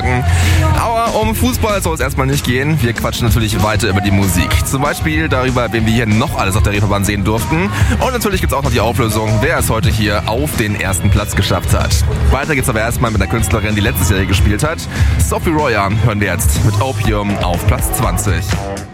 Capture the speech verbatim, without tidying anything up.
sagen. Aber um Fußball soll es erstmal nicht gehen. Wir quatschen natürlich weiter über die Musik. Zum Beispiel darüber, wen wir hier noch alles auf der Reeperbahn sehen durften. Und natürlich gibt es auch noch die Auflösung, wer es heute hier auf den ersten Platz geschafft hat. Weiter geht's aber erstmal mit einer Künstlerin, die letztes Jahr hier gespielt hat. Sophie Royer hören wir jetzt mit Opium auf Platz zwanzig.